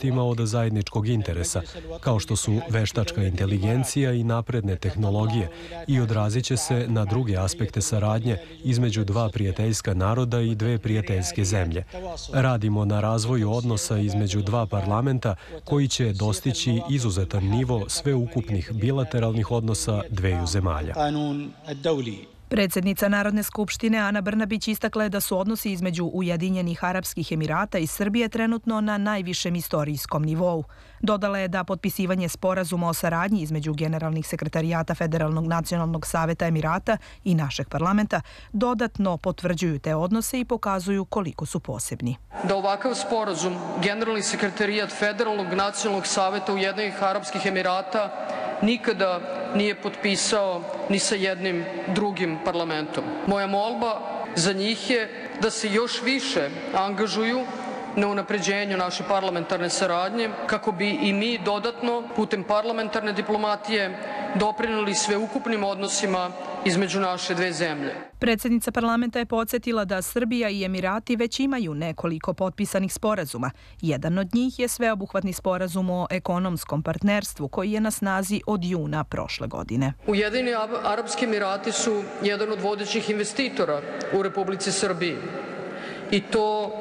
oblastima od zajedničkog interesa, kao što su veštačka inteligencija i napredne tehnologije, i odrazit će se na druge aspekte saradnje između dva prijateljska naroda i dve prijateljske zemlje. Radimo na razvoju odnosa između dva parlamenta koji će dostići izuzetan nivo sveukupnih bilateralnih odnosa dveju zemalja. Predsjednica Narodne skupštine Ana Brnabić istakla je da su odnosi između Ujedinjenih Arapskih Emirata i Srbije trenutno na najvišem istorijskom nivou. Dodala je da potpisivanje sporazuma o saradnji između generalnih sekretarijata Federalnog nacionalnog saveta Emirata i našeg parlamenta dodatno potvrđuju te odnose i pokazuju koliko su posebni. Da ovakav sporazum Generalni sekretarijat Federalnog nacionalnog saveta Ujedinjenih Arapskih Emirata nikada nije potpisao ni sa jednim drugim parlamentom. Moja molba za njih je da se još više angažuju na unapređenju naše parlamentarne saradnje kako bi i mi dodatno putem parlamentarne diplomatije doprineli sveukupnim odnosima između naše dve zemlje. Predsjednica parlamenta je podsjetila da Srbija i Emirati već imaju nekoliko potpisanih sporazuma. Jedan od njih je sveobuhvatni sporazum o ekonomskom partnerstvu koji je na snazi od juna prošle godine. Ujedinjeni Arapski Emirati su jedan od vodećih investitora u Republici Srbiji i to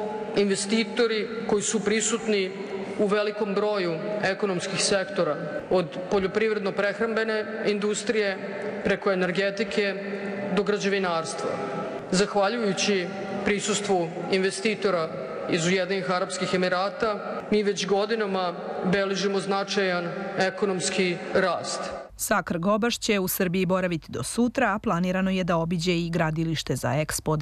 investitori koji su prisutni u velikom broju ekonomskih sektora, od poljoprivredno-prehrambene industrije preko energetike do građevinarstva. Zahvaljujući prisustvu investitora iz Ujedinjenih Arapskih Emirata, mi već godinama beležimo značajan ekonomski rast. Sakr Gobaš će u Srbiji boraviti do sutra, a planirano je da obiđe i gradilište za Expo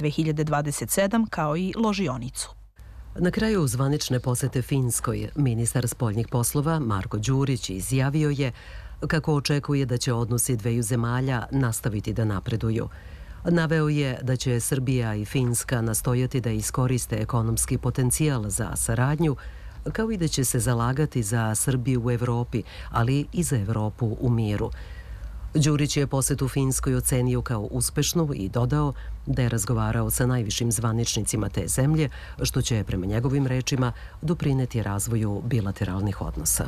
2027 kao i ložionicu. Na kraju zvanične posete Finskoj, ministar spoljnih poslova Marko Đurić izjavio je kako očekuje da će odnosi dveju zemalja nastaviti da napreduju. Naveo je da će Srbija i Finska nastojati da iskoriste ekonomski potencijal za saradnju, kao i da će se zalagati za Srbiju u Evropi, ali i za Evropu u miru. Đurić je posetu Finskoj ocenio kao uspešnu i dodao da je razgovarao sa najvišim zvaničnicima te zemlje, što će, prema njegovim rečima, doprineti razvoju bilateralnih odnosa.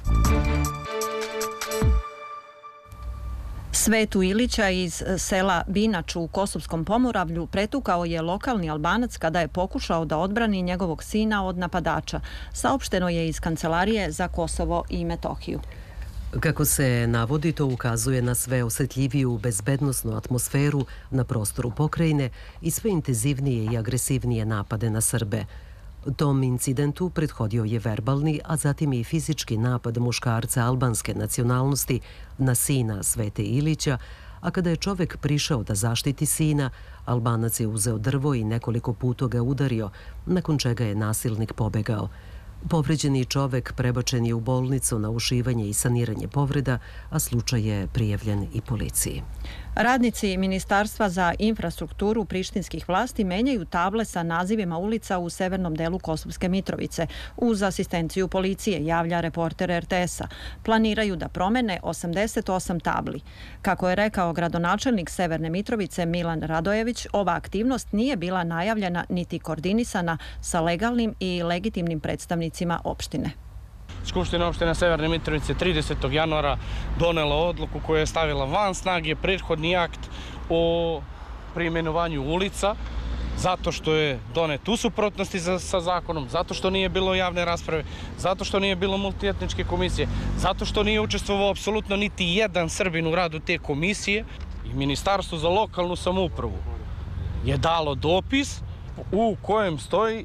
Svetu Ilića iz sela Binač u Kosovskom Pomoravlju pretukao je lokalni Albanac kada je pokušao da odbrani njegovog sina od napadača. Saopšteno je iz Kancelarije za Kosovo i Metohiju. Kako se navodi, to ukazuje na sve osjetljiviju bezbednosnu atmosferu na prostoru pokrajine i sve intenzivnije i agresivnije napade na Srbe. Tom incidentu prethodio je verbalni, a zatim i fizički napad muškarca albanske nacionalnosti na sina Svete Ilića, a kada je čovek prišao da zaštiti sina, Albanac je uzeo drvo i nekoliko puta ga udario, nakon čega je nasilnik pobegao. Povređeni čovek prebačen je u bolnicu na ušivanje i saniranje povreda, a slučaj je prijavljen i policiji. Radnici Ministarstva za infrastrukturu prištinskih vlasti menjaju table sa nazivima ulica u severnom delu Kosovske Mitrovice. Uz asistenciju policije, javlja reporter RTS-a. Planiraju da promene 88 tabli. Kako je rekao gradonačelnik Severne Mitrovice Milan Radojević, ova aktivnost nije bila najavljena niti koordinisana sa legalnim i legitimnim predstavnicima opštine. Skupština opštine Severne Mitrovice 30. januara donela odluku koja je stavila van snage prethodni akt o preimenovanju ulica, zato što je donet u suprotnosti sa zakonom, zato što nije bilo javne rasprave, zato što nije bilo multietničke komisije, zato što nije učestvovao apsolutno niti jedan Srbin u radu te komisije. I Ministarstvo za lokalnu samoupravu je dalo dopis u kojem stoji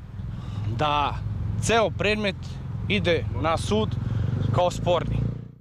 da ceo predmet ide na sud kao sporni.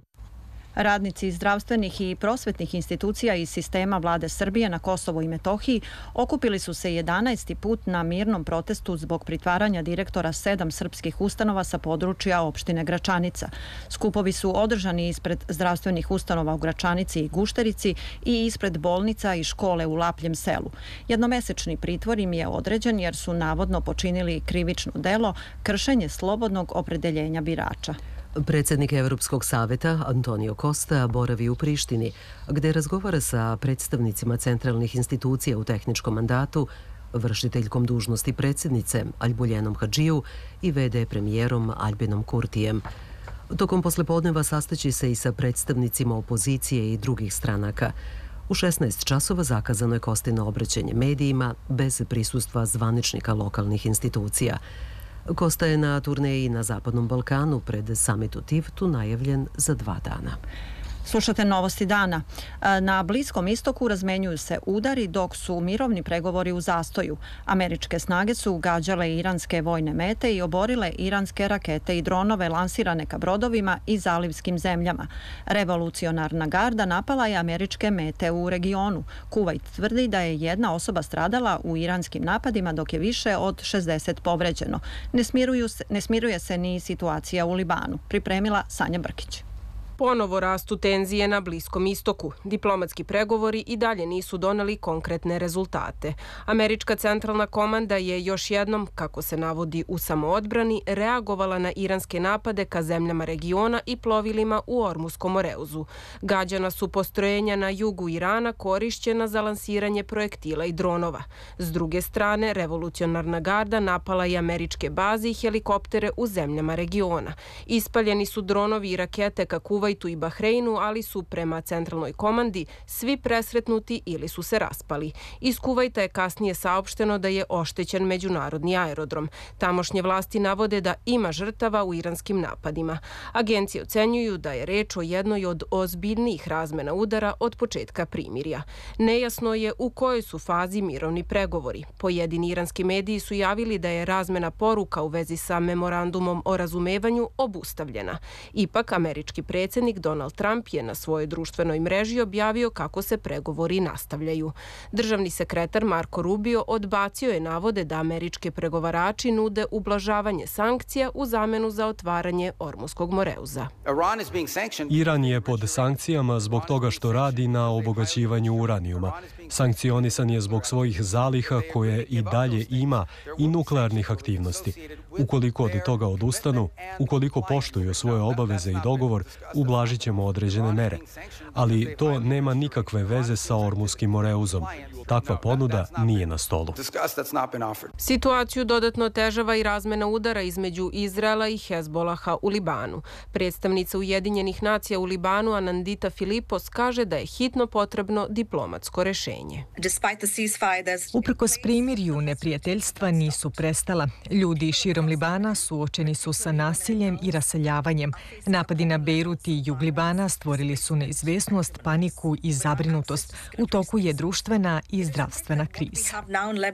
Radnici zdravstvenih i prosvetnih institucija iz sistema vlade Srbije na Kosovu i Metohiji okupili su se 11. put na mirnom protestu zbog pritvaranja direktora 7 srpskih ustanova sa područja opštine Gračanica. Skupovi su održani ispred zdravstvenih ustanova u Gračanici i Gušterici i ispred bolnica i škole u Lapljem selu. Jednomesečni pritvor im je određen jer su navodno počinili krivično delo kršenje slobodnog opredeljenja birača. Predsjednik Evropskog saveta Antonio Costa boravi u Prištini, gde razgovara sa predstavnicima centralnih institucija u tehničkom mandatu vršiteljkom dužnosti predsjednice Aljbuljenom Hadžiju i VD premijerom Aljbinom Kurtijem. Tokom poslepodneva sastaći se i sa predstavnicima opozicije i drugih stranaka. U 16 časova zakazano je Kostino obraćanje medijima bez prisustva zvaničnika lokalnih institucija. Kosta je na turneji na Zapadnom Balkanu pred summit u Tivtu najavljen za 2 dana. Slušate novosti dana. Na Bliskom istoku razmenjuju se udari dok su mirovni pregovori u zastoju. Američke snage su gađale iranske vojne mete i oborile iranske rakete i dronove lansirane ka brodovima i zalivskim zemljama. Revolucionarna garda napala je američke mete u regionu. Kuvajt tvrdi da je 1 osoba stradala u iranskim napadima dok je više od 60 povređeno. Ne smiruje se ni situacija u Libanu. Pripremila Sanja Brkić. Ponovo rastu tenzije na Bliskom istoku. Diplomatski pregovori i dalje nisu doneli konkretne rezultate. Američka centralna komanda je još jednom, kako se navodi u samoodbrani, reagovala na iranske napade ka zemljama regiona i plovilima u Ormuskom moreuzu. Gađana su postrojenja na jugu Irana korišćena za lansiranje projektila i dronova. S druge strane, revolucionarna garda napala i američke baze i helikoptere u zemljama regiona. Ispaljeni su dronovi i rakete ka Kuvajtu i Bahreinu, ali su prema centralnoj komandi svi presretnuti ili su se raspali. Iz Kuvajta je kasnije saopšteno da je oštećen međunarodni aerodrom. Tamošnje vlasti navode da ima žrtava u iranskim napadima. Agencije ocenjuju da je reč o jednoj od ozbiljnijih razmena udara od početka primirja. Nejasno je u kojoj su fazi mirovni pregovori. Pojedini iranski mediji su javili da je razmena poruka u vezi sa memorandumom o razumevanju obustavljena. Ipak, američki predsjednik Donald Trump je na svojoj društvenoj mreži objavio kako se pregovori nastavljaju. Državni sekretar Marco Rubio odbacio je navode da američki pregovarači nude ublažavanje sankcija u zamenu za otvaranje Ormuskog moreuza. Iran je pod sankcijama zbog toga što radi na obogaćivanju uranijuma. Sankcionisan je zbog svojih zaliha koje i dalje ima i nuklearnih aktivnosti. Ukoliko od toga odustanu, ukoliko poštuju svoje obaveze i dogovor, ublažit ćemo određene mere. Ali to nema nikakve veze sa Ormuskim moreuzom. Takva ponuda nije na stolu. Situaciju dodatno otežava i razmena udara između Izraela i Hezbolaha u Libanu. Predstavnica Ujedinjenih nacija u Libanu Anandita Filipos kaže da je hitno potrebno diplomatsko rešenje. Uprkos primirju, neprijateljstva nisu prestala. Ljudi širom Libana suočeni su sa nasiljem i raseljavanjem. Napadi na Bejrut i jug Libana stvorili su neizvesnost, paniku i zabrinutost. U toku je društvena i zdravstvena kriza.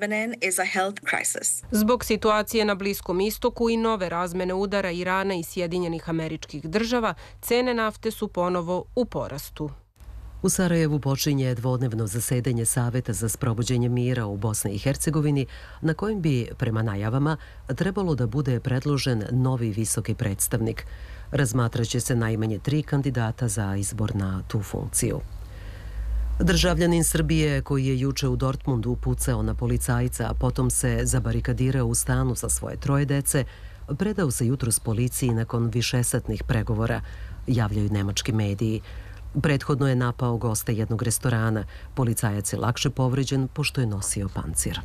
Zbog situacije na Bliskom istoku i nove razmene udara Irana i Sjedinjenih Američkih Država, cene nafte su ponovo u porastu. U Sarajevu počinje dvodnevno zasedanje Saveta za sprovođenje mira u Bosni i Hercegovini, na kojem bi, prema najavama, trebalo da bude predložen novi visoki predstavnik. Razmatraće se najmanje 3 kandidata za izbor na tu funkciju. Državljanin Srbije koji je juče u Dortmundu pucao na policajca, a potom se zabarikadirao u stanu sa svoje 3 dece, predao se jutros policiji nakon višesatnih pregovora, javljaju nemački mediji. Prethodno je napao goste jednog restorana. Policajac je lakše povređen pošto je nosio pancir.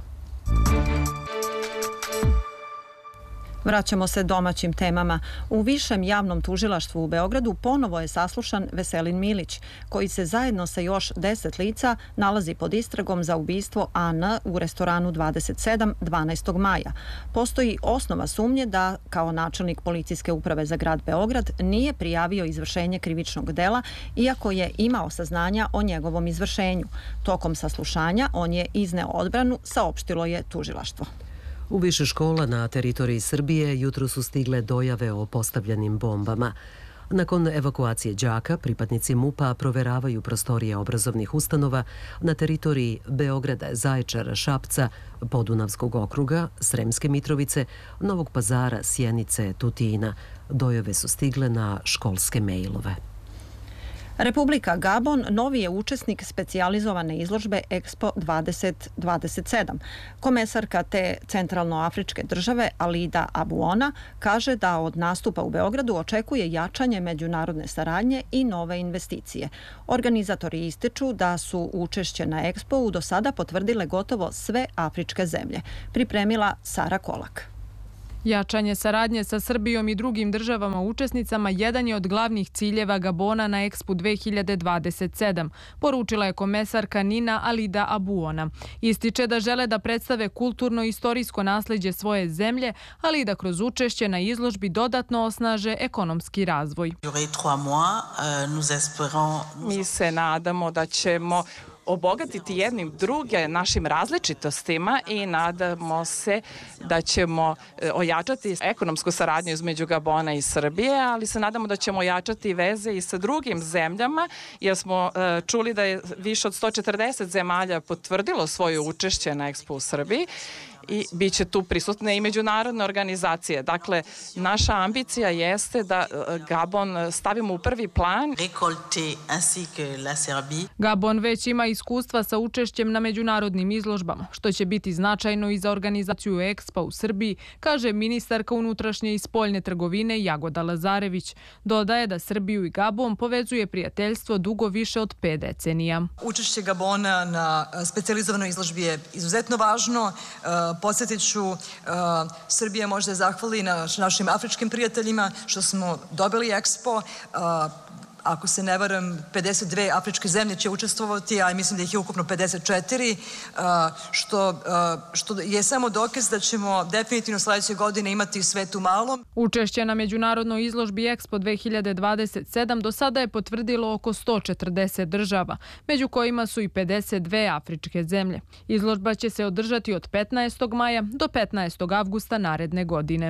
Vraćamo se domaćim temama. U Višem javnom tužilaštvu u Beogradu ponovo je saslušan Veselin Milić, koji se zajedno sa još 10 lica nalazi pod istragom za ubistvo AN u restoranu 27 12. maja. Postoji osnova sumnje da, kao načelnik policijske uprave za grad Beograd, nije prijavio izvršenje krivičnog dela, iako je imao saznanja o njegovom izvršenju. Tokom saslušanja on je izneo odbranu, saopštilo je tužilaštvo. U više škola na teritoriji Srbije jutro su stigle dojave o postavljenim bombama. Nakon evakuacije đaka, pripadnici MUP-a proveravaju prostorije obrazovnih ustanova na teritoriji Beograda, Zaječara, Šapca, Podunavskog okruga, Sremske Mitrovice, Novog Pazara, Sjenice, Tutina. Dojave su stigle na školske mejlove. Republika Gabon novi je učesnik specijalizovane izložbe Expo 2027. Komesarka te centralnoafričke države Alida Abuona kaže da od nastupa u Beogradu očekuje jačanje međunarodne saradnje i nove investicije. Organizatori ističu da su učešće na Expo-u do sada potvrdile gotovo sve afričke zemlje. Pripremila Sara Kolak. Jačanje saradnje sa Srbijom i drugim državama učesnicama jedan je od glavnih ciljeva Gabona na Expo 2027, poručila je komesarka Nina Alida Abuona. Ističe da žele da predstave kulturno i istorijsko nasleđe svoje zemlje, ali i da kroz učešće na izložbi dodatno osnaže ekonomski razvoj. Mi se nadamo da ćemo obogatiti jednim druge našim različitostima i nadamo se da ćemo ojačati ekonomsku saradnju između Gabona i Srbije, ali se nadamo da ćemo ojačati veze i sa drugim zemljama, jer smo čuli da je više od 140 zemalja potvrdilo svoje učešće na Expo u Srbiji i bit će tu prisutne i međunarodne organizacije. Dakle, naša ambicija jeste da Gabon stavimo u prvi plan. Gabon već ima iskustva sa učešćem na međunarodnim izložbama, što će biti značajno i za organizaciju Expo u Srbiji, kaže ministarka unutrašnje i spoljne trgovine Jagoda Lazarević. Dodaje da Srbiju i Gabon povezuje prijateljstvo dugo više od 5 decenija. Učešće Gabona na specijalizovanoj izložbi je izuzetno važno. Podsjetit ću, Srbija možda zahvali našim afričkim prijateljima što smo dobili Expo. Ako se ne varam, 52 afričke zemlje će učestvovati, a mislim da ih je ukupno 54, što je samo dokaz da ćemo definitivno sljedeće godine imati svet u malom. Učešće na međunarodnoj izložbi Expo 2027 do sada je potvrdilo oko 140 država, među kojima su i 52 afričke zemlje. Izložba će se održati od 15. maja do 15. avgusta naredne godine.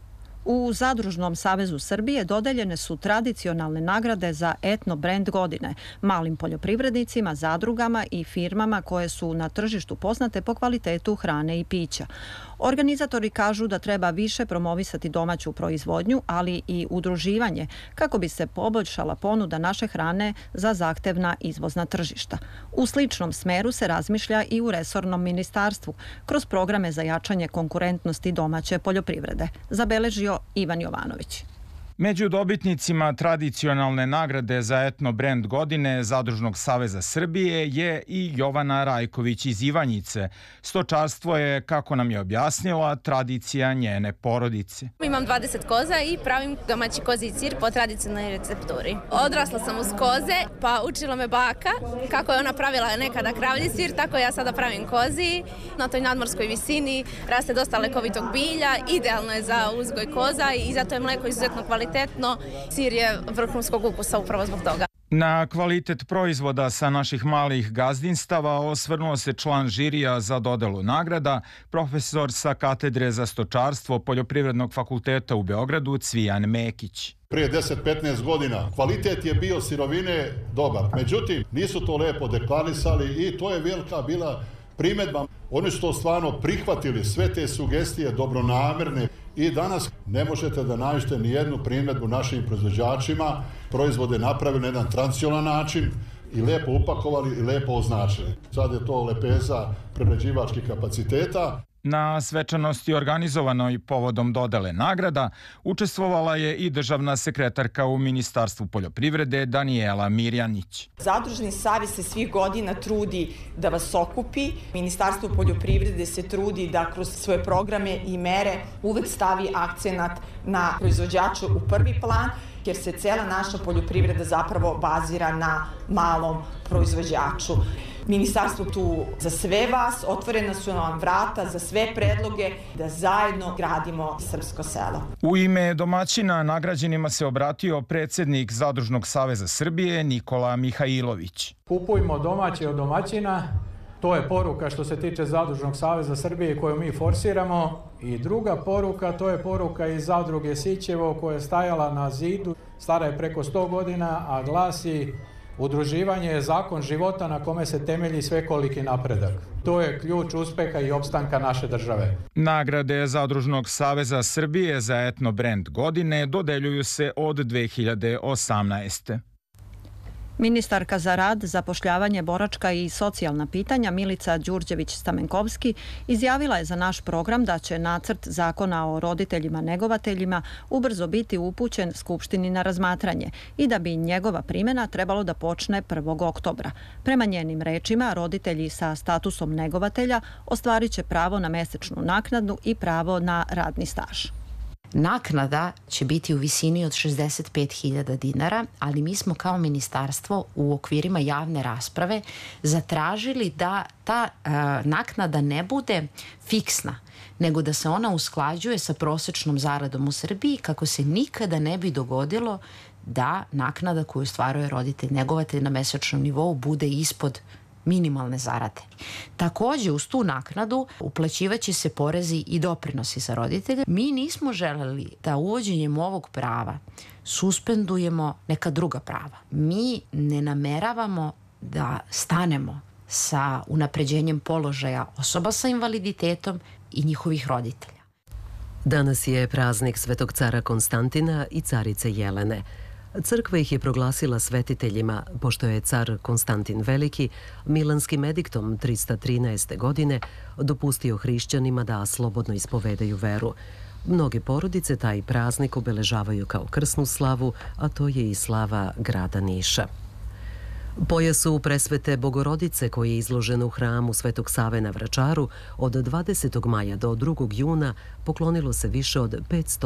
U Zadružnom savezu Srbije dodeljene su tradicionalne nagrade za etno brend godine malim poljoprivrednicima, zadrugama i firmama koje su na tržištu poznate po kvalitetu hrane i pića. Organizatori kažu da treba više promovisati domaću proizvodnju, ali i udruživanje kako bi se poboljšala ponuda naše hrane za zahtevna izvozna tržišta. U sličnom smeru se razmišlja i u resornom ministarstvu kroz programe za jačanje konkurentnosti domaće poljoprivrede. Zabeležio Ivan Jovanović. Među dobitnicima tradicionalne nagrade za etno brend godine Zadružnog saveza Srbije je i Jovana Rajković iz Ivanjice. Stočarstvo je, kako nam je objasnila, tradicija njene porodice. Imam 20 koza i pravim domaći kozji sir po tradicionalnoj recepturi. Odrasla sam uz koze, pa učila me baka kako je ona pravila nekada kravlji sir, tako ja sada pravim kozji. Na toj nadmorskoj visini raste dosta lekovitog bilja, idealno je za uzgoj koza i zato je mleko izuzetno kvalitetno. Sir je vrhunskog ukusa upravo zbog toga. Na kvalitet proizvoda sa naših malih gazdinstava osvrnuo se član žirija za dodelu nagrada, profesor sa katedre za stočarstvo Poljoprivrednog fakulteta u Beogradu Cvijan Mekić. Prije 10-15 godina kvalitet je bio sirovine dobar, međutim nisu to lepo deklarisali i to je velika bila primjedba. Oni su to stvarno prihvatili, sve te sugestije dobronamerne i danas ne možete da nađete ni jednu primjedbu našim proizvođačima. Proizvode napravili na jedan tradicionalan način i lepo upakovali i lepo označili. Sad je to lepeza prerađivačkih kapaciteta. Na svečanosti organizovanoj povodom dodele nagrada učestvovala je i državna sekretarka u Ministarstvu poljoprivrede Danijela Mirjanić. Zadružni savez se svih godina trudi da vas okupi. Ministarstvo poljoprivrede se trudi da kroz svoje programe i mere uvek stavi akcenat na proizvođača u prvi plan, jer se cela naša poljoprivreda zapravo bazira na malom proizvođaču. Ministarstvo tu za sve vas, otvorena su nam vrata za sve predloge da zajedno gradimo srpsko selo. U ime domaćina nagrađenima se obratio predsjednik Zadružnog saveza Srbije Nikola Mihajlović. Kupujmo domaće od domaćina, to je poruka što se tiče Zadružnog saveza Srbije koju mi forsiramo. I druga poruka, to je poruka iz Zadruge Sićevo koja je stajala na zidu, stara je preko 100 godina, a glasi: udruživanje je zakon života na kome se temelji svekoliki napredak. To je ključ uspeha i opstanka naše države. Nagrade Zadružnog saveza Srbije za etno brend godine dodeljuju se od 2018. Ministarka za rad, zapošljavanje, boračka i socijalna pitanja Milica Đurđević-Stamenkovski izjavila je za naš program da će nacrt zakona o roditeljima negovateljima ubrzo biti upućen Skupštini na razmatranje i da bi njegova primjena trebalo da počne 1. oktobra. Prema njenim rečima, roditelji sa statusom negovatelja ostvarit će pravo na mesečnu naknadu i pravo na radni staž. Naknada će biti u visini od 65.000 dinara, ali mi smo kao ministarstvo u okvirima javne rasprave zatražili da ta naknada ne bude fiksna, nego da se ona usklađuje sa prosečnom zaradom u Srbiji kako se nikada ne bi dogodilo da naknada koju ostvaruje roditelj negovatelj na mesečnom nivou bude ispod minimalne zarade. Takođe, uz tu naknadu uplaćivaće se porezi i doprinosi za roditelje. Mi nismo želeli da uvođenjem ovog prava suspendujemo neka druga prava. Mi ne nameravamo da stanemo sa unapređenjem položaja osoba sa invaliditetom i njihovih roditelja. Danas je praznik Svetog cara Konstantina i carice Jelene. Crkva ih je proglasila svetiteljima, pošto je car Konstantin Veliki milanskim ediktom 313. godine dopustio hrišćanima da slobodno ispovedaju veru. Mnoge porodice taj praznik obeležavaju kao krsnu slavu, a to je i slava grada Niša. Pojasu presvete Bogorodice koji je izložen u hramu Svetog Save na Vračaru od 20. maja do 2. juna poklonilo se više od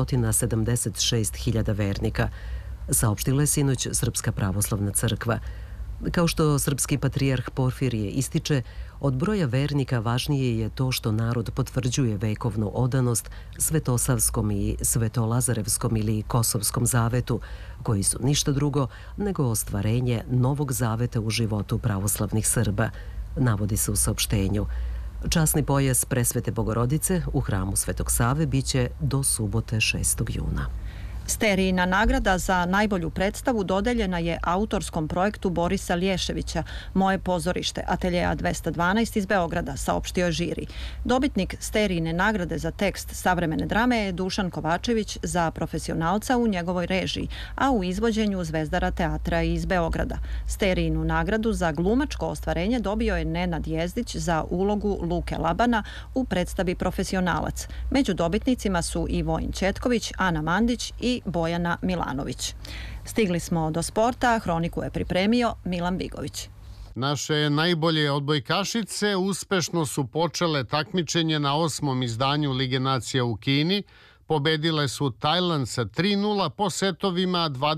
576.000 vernika, saopštila je sinoć Srpska pravoslavna crkva. Kao što srpski patrijarh Porfirije ističe, od broja vernika važnije je to što narod potvrđuje vekovnu odanost Svetosavskom i Svetolazarevskom ili Kosovskom zavetu, koji su ništa drugo nego ostvarenje novog zaveta u životu pravoslavnih Srba, navodi se u saopštenju. Časni pojas presvete Bogorodice u hramu Svetog Save biće do subote 6. juna. Sterijina nagrada za najbolju predstavu dodeljena je autorskom projektu Borisa Lješevića Moje pozorište, ateljeja 212 iz Beograda, saopštio je žiri. Dobitnik Sterijine nagrade za tekst savremene drame je Dušan Kovačević za profesionalca u njegovoj režiji, a u izvođenju Zvezdara teatra iz Beograda. Sterijinu nagradu za glumačko ostvarenje dobio je Nenad Jezdić za ulogu Luke Labana u predstavi Profesionalac. Među dobitnicima su i Vojin Ćetković, Ana Mandić i Bojana Milanović. Stigli smo do sporta, hroniku je pripremio Milan Bigović. Naše najbolje odbojkašice uspešno su počele takmičenje na 8. izdanju Lige nacija u Kini. Pobedile su Tajland sa 3:0 po setovima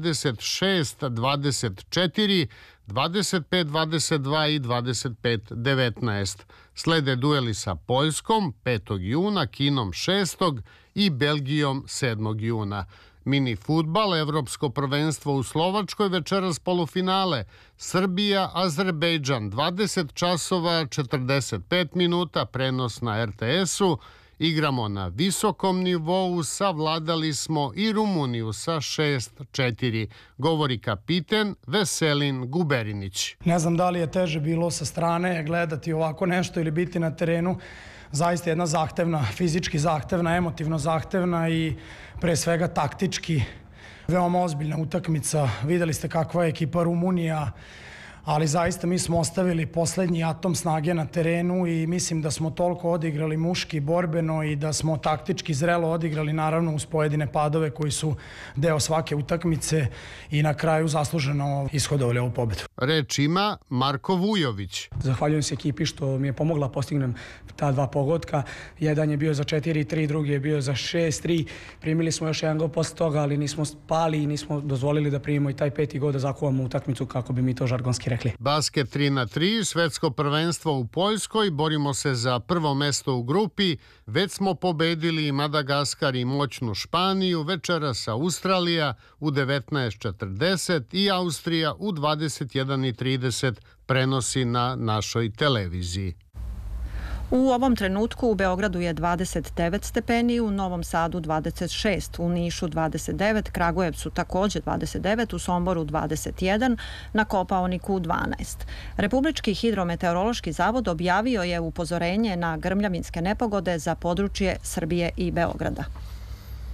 26-24, 25-22 i 25-19. Slede dueli sa Poljskom 5. juna, Kinom 6. i Belgijom 7. juna. Mini fudbal, evropsko prvenstvo u Slovačkoj, večeras polufinale. Srbija, Azerbejdžan, 20 časova, 45 minuta, prenos na RTS-u. Igramo na visokom nivou, savladali smo i Rumuniju sa 6-4, govori kapiten Veselin Guberinić. Ne znam da li je teže bilo sa strane gledati ovako nešto ili biti na terenu. Zaista jedna zahtevna, fizički zahtevna, emotivno zahtevna i pre svega taktički veoma ozbiljna utakmica. Videli ste kakva je ekipa Rumunija, ali zaista mi smo ostavili poslednji atom snage na terenu i mislim da smo toliko odigrali muški, borbeno i da smo taktički zrelo odigrali, naravno uz pojedine padove koji su deo svake utakmice i na kraju zasluženo ishodovali ovu pobedu. Reč ima Marko Vujović. Zahvaljujem se ekipi što mi je pomogla postignem ta 2 pogotka. Jedan je bio za 4-3, drugi je bio za 6-3. Primili smo još jedan gol posle toga, ali nismo spali i nismo dozvolili da primimo i taj 5. gol da zakuvamo utakmicu, kako bi mi to žargonski rekli. Basket 3-3, svetsko prvenstvo u Poljskoj, borimo se za prvo mesto u grupi, već smo pobedili Madagaskar i moćnu Španiju, večeras Australija u 19:40 i Austrija u 21:30 prenosi na našoj televiziji. U ovom trenutku u Beogradu je 29 stepeni, u Novom Sadu 26, u Nišu 29, Kragujevcu takođe 29, u Somboru 21, na Kopaoniku 12. Republički hidrometeorološki zavod objavio je upozorenje na grmljavinske nepogode za područje Srbije i Beograda.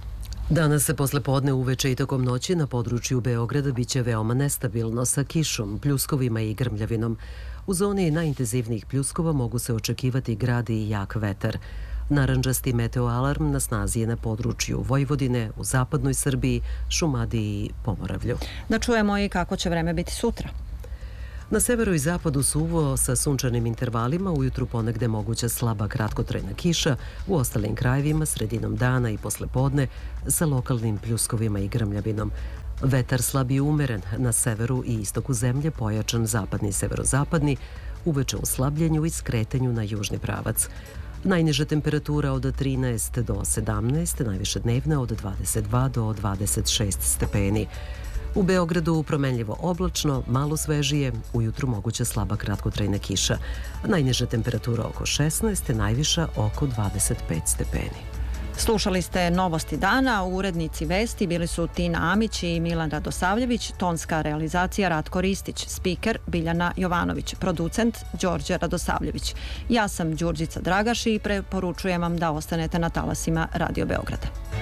Danas se posle podne, uveče i tokom noći na području Beograda biće veoma nestabilno sa kišom, pljuskovima i grmljavinom. U zoni najintenzivnijih pljuskova mogu se očekivati grad i jak vetar. Narandžasti meteoalarm na snazi je na području Vojvodine, u zapadnoj Srbiji, Šumadiji i Pomoravlju. Da čujemo i kako će vreme biti sutra. Na severu i zapadu suvo sa sunčanim intervalima, ujutru ponegde moguća slaba kratkotrajna kiša, u ostalim krajevima sredinom dana i poslepodne sa lokalnim pljuskovima i grmljavinom. Vetar slab i umeren, na severu i istoku zemlje pojačan zapadni i severozapadni, uveče u slabljenju i skretanju na južni pravac. Najniža temperatura od 13 do 17, najviše dnevna od 22 do 26 stepeni. U Beogradu promenljivo oblačno, malo svežije, ujutru moguća slaba kratkotrajna kiša. Najniža temperatura oko 16, najviša oko 25 stepeni. Slušali ste Novosti dana, urednici vesti bili su Tina Amić i Milan Radosavljević, tonska realizacija Ratko Ristić, spiker Biljana Jovanović, producent Đorđe Radosavljević. Ja sam Đurđica Dragaš i preporučujem vam da ostanete na talasima Radio Beograda.